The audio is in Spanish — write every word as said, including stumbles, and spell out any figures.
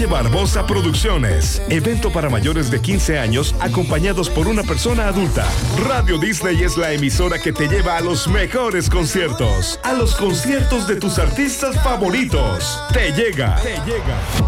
Barbosa Producciones. Evento para mayores de quince años acompañados por una persona adulta. Radio Disney es la emisora que te lleva a los mejores conciertos. A los conciertos de tus artistas favoritos. Te llega. Te llega.